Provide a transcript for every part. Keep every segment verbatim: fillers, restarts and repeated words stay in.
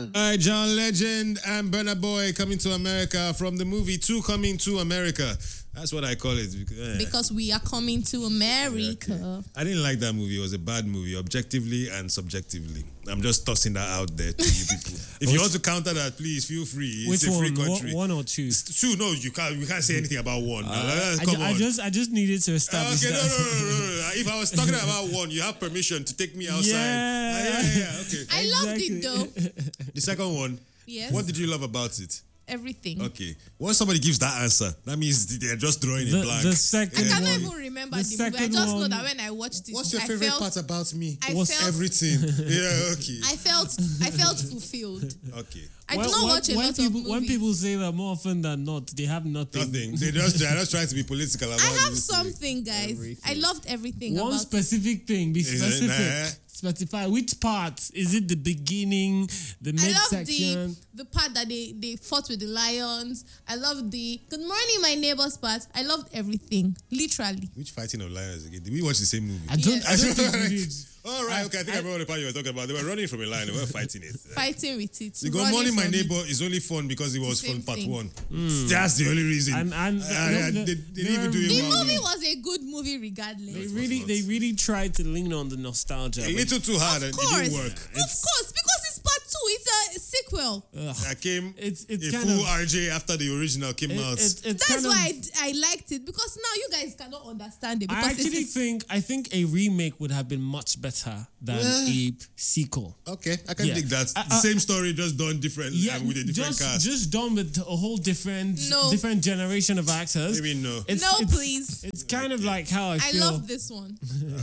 on. All right, John Legend and Burna Boy coming to America from the movie Two Coming to America. That's what I call it. Eh. Because we are coming to America. Yeah, okay. I didn't like that movie. It was a bad movie, objectively and subjectively. I'm just tossing that out there to you people. If you want to counter that, please feel free. It's Which a free one? country. One, one or two? Two? No, you can't. You can't say anything about one. Uh, uh, I, come ju- on. I just, I just needed to establish Okay, no, that. no, no, no, no, no. If I was talking about one, you have permission to take me outside. Yeah. Ah, yeah, yeah, okay. I loved it though. The second one. Yes. What did you love about it? Everything. Okay. Once somebody gives that answer, that means they're just drawing The, a blank. the second I cannot one, even remember the the, movie. I second just know one- that when I watched it, What's your I favorite felt, part about me? I What's felt Everything. Yeah, okay. I felt I felt fulfilled. Okay. I when, do not when, watch a when lot people, of movies. When people say that more often than not, they have nothing. Nothing. They just they're just trying to be political about I have this thing. something, guys. Everything. I loved everything One about specific thing, be Is it? specific. Nah. Specify which part. Is it the beginning, the it. I love midsection? the the part that they they fought with the lions. I loved the good morning, my neighbors part. I loved everything, literally. Which fighting of lions again? Did we watch the same movie? I don't, Yes. I don't think we did. All right, okay. I think I, I- remember the part you were talking about. They were running from a lion. They were fighting it. Fighting with it. The Good running Morning, My from it. Neighbor is only fun because it was Same from part thing. one. That's the only reason. And- and- Uh, no, yeah, the- they, they they didn't even were- do it The well. movie was a good movie, regardless. They really, they really tried to lean on the nostalgia. A little too hard, Of and it course, didn't work. of course, because it's part two. It's a sequel. I came It's- it's a kind full of- R J after the original came It- out. it- it's That's kind of- why I, I liked it, because now you guys cannot understand it. Because I actually it's, think I think a remake would have been much better than a sequel. Okay, I can Yeah. dig that. Uh, the uh, same story, just done different Yeah, and with a different just cast. just done with a whole different No. different generation of actors. Maybe no. It's, No, it's- please. It's kind of like how I I feel. love this one.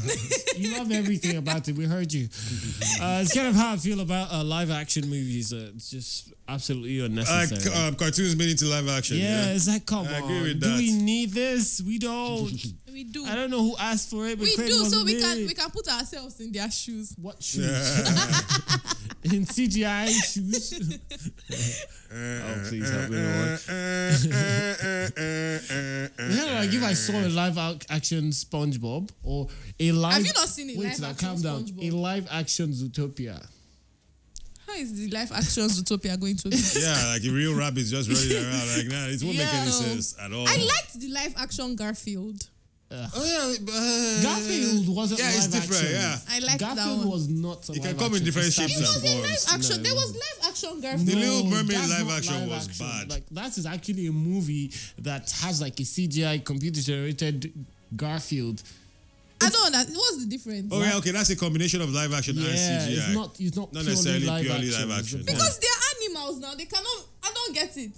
You love everything about it. We heard you. Uh, it's kind of how I feel about uh, live action movies. Uh, it's just absolutely Uh, unnecessary. c- um, cartoons made into live action. yeah, Yeah, it's like, come I on. agree with do that. we need this? We don't. We do. I don't know who asked for it, but We Craig do, so wasn't we can it. we can put ourselves in their shoes. What shoes? In C G I shoes. oh, please help me, Lord. Yeah, like if I saw a live ac- action SpongeBob or a live. Have you not seen a Wait, live now, action calm down. SpongeBob? A live action Zootopia. How is the live action Zootopia going to be? Yeah, like a real rabbit just running around. Like, nah, it won't make Yeah. any sense at all. I liked the live action Garfield. Oh yeah, but, uh, Garfield wasn't Yeah, live it's different. action. Yeah, I liked that Garfield one. was not a It can live come in action different shapes It and was a live forms. action. No, there no. was live action The Garfield. Little Mermaid that's live not action live was action. bad. Like that is actually a movie that has like a C G I computer generated Garfield. I don't know. What's the difference? Oh yeah, okay, that's a combination of live action Yeah, and C G I. it's not. It's not, Not purely necessarily live purely action. live is the action. point. Because they're animals now. They cannot. I don't get it.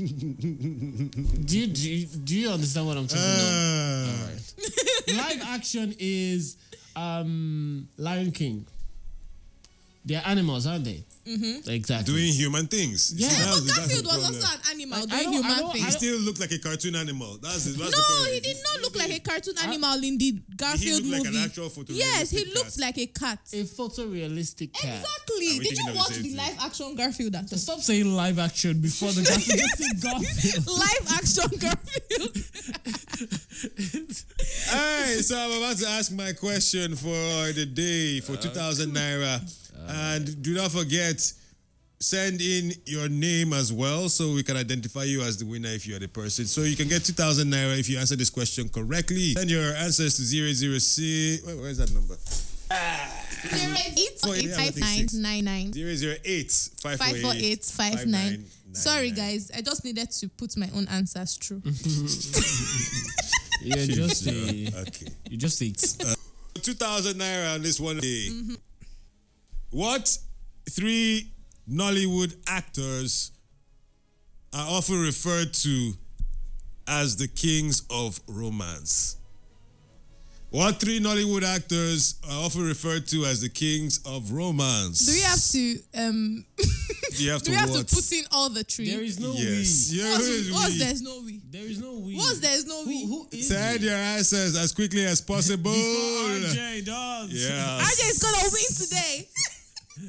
Do you, do you do you understand what I'm talking Uh, about? All right. Live action is um, Lion King. They're animals, aren't they? Mm-hmm. Exactly. Doing human things. Yeah. See, Yeah, that but was the- that's Garfield the was problem. also an animal I- I doing don't- I human don't- He things. still looked like a cartoon animal. That's the, that's the No, problem. he did not look like a cartoon animal in the Garfield looked like movie. an actual photorealistic Yes, he cat. looks like a cat. a photorealistic cat. Exactly. Are we Did thinking you of the watch same the thing? live action Garfield at all? Stop saying live action before the Garfield. Just say Garfield. Live action Garfield. Alright, so I'm about to ask my question for the day for two thousand naira. And do not forget, send in your name as well so we can identify you as the winner if you are the person. So you can get two thousand naira if you answer this question correctly. Send your answers to zero zero six. Where, where's that number? Zero eight Oh, eight yeah, five nine nine nine zero zero eight five five four eight five nine. Sorry, nine. guys. I just needed to put my own answers through. You're just a. Okay. You're just a. two thousand naira on this one day. What three Nollywood actors are often referred to as the kings of romance? What three Nollywood actors are often referred to as the kings of romance? Do we have to um? Do you have do to we have what? to put in all the three? There is no Yes. we. Yeah, What's, who is what's we? there's no we? There is no we. What's there's no we? Who, who is Send we? your answers as quickly as possible. Before R J does. Yeah. R J is gonna win today.